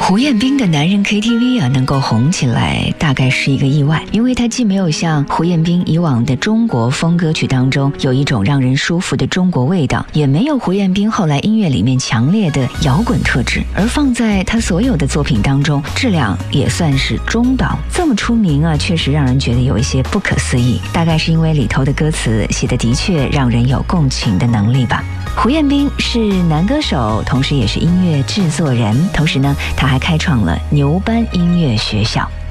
胡彦斌的男人 KTV 啊，能够红起来，大概是一个意外，因为他既没有像胡彦斌以往的中国风歌曲当中有一种让人舒服的中国味道，也没有胡彦斌后来音乐里面强烈的摇滚特质，而放在他所有的作品当中，质量也算是中档。这么出名啊，确实让人觉得有一些不可思议，大概是因为里头的歌词写的的确让人有共情的能力吧。胡彦斌是男歌手，同时也是音乐制作人，同时呢，他还开创了牛班音乐学校。